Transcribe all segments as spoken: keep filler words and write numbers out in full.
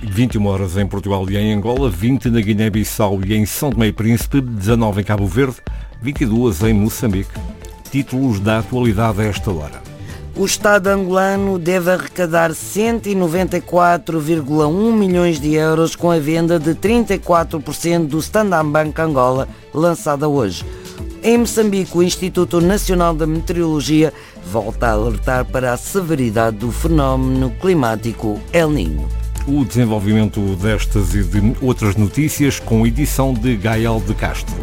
vinte e uma horas em Portugal e em Angola, vinte na Guiné-Bissau e em São Tomé e Príncipe, dezanove em Cabo Verde, vinte e duas em Moçambique. Títulos da atualidade a esta hora. O Estado angolano deve arrecadar cento e noventa e quatro vírgula um milhões de euros com a venda de trinta e quatro por cento do Standard Bank Angola, lançada hoje. Em Moçambique, o Instituto Nacional da Meteorologia volta a alertar para a severidade do fenómeno climático El Niño. O desenvolvimento destas e de outras notícias com edição de Gael de Castro.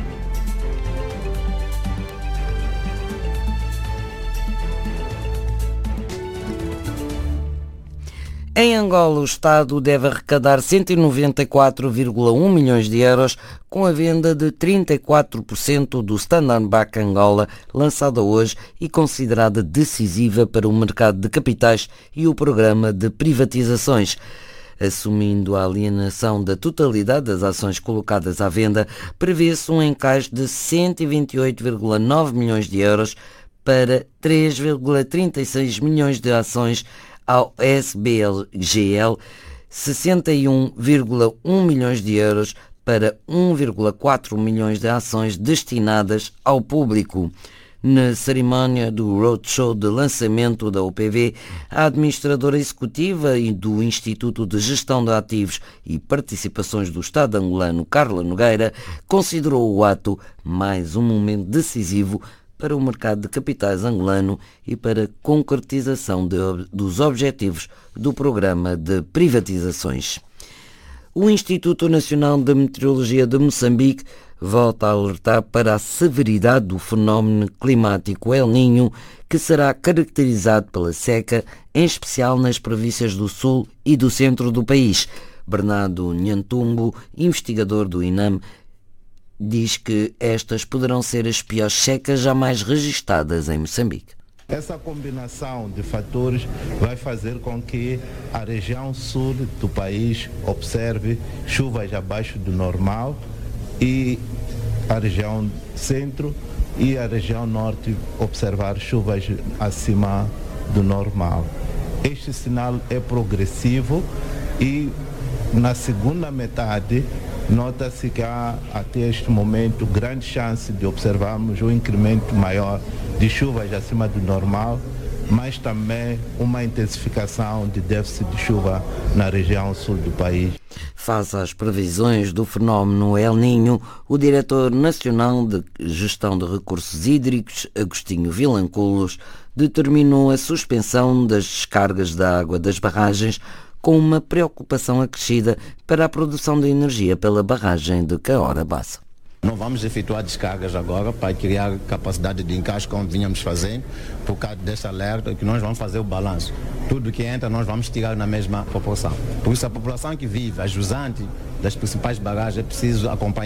Em Angola, o Estado deve arrecadar cento e noventa e quatro vírgula um milhões de euros com a venda de trinta e quatro por cento do Standard Bank Angola, lançada hoje e considerada decisiva para o mercado de capitais e o programa de privatizações. Assumindo a alienação da totalidade das ações colocadas à venda, prevê-se um encaixe de cento e vinte e oito vírgula nove milhões de euros para três vírgula trinta e seis milhões de ações ao S B L G L, sessenta e um vírgula um milhões de euros para um vírgula quatro milhões de ações destinadas ao público. Na cerimónia do roadshow de lançamento da O P V, a administradora executiva e do Instituto de Gestão de Ativos e Participações do Estado angolano, Carla Nogueira, considerou o ato mais um momento decisivo para o mercado de capitais angolano e para a concretização de, dos objetivos do programa de privatizações. O Instituto Nacional de Meteorologia de Moçambique volta a alertar para a severidade do fenómeno climático El Niño, que será caracterizado pela seca, em especial nas províncias do sul e do centro do país. Bernardo Nhantumbo, investigador do INAM, diz que estas poderão ser as piores secas jamais registadas em Moçambique. Essa combinação de fatores vai fazer com que a região sul do país observe chuvas abaixo do normal e a região centro e a região norte observar chuvas acima do normal. Este sinal é progressivo e na segunda metade nota-se que há até este momento grande chance de observarmos um incremento maior de chuvas acima do normal, mas também uma intensificação de déficit de chuva na região sul do país. Face às previsões do fenómeno El Niño, o diretor nacional de Gestão de Recursos Hídricos, Agostinho Vilanculos, determinou a suspensão das descargas da água das barragens, com uma preocupação acrescida para a produção de energia pela barragem de Cahora Bassa. Não vamos efetuar descargas agora para criar capacidade de encaixe como vinhamos fazendo, por causa deste alerta que nós vamos fazer o balanço. Tudo que entra nós vamos tirar na mesma proporção. Por isso a população que vive, a jusante das principais barragens, é preciso acompanhar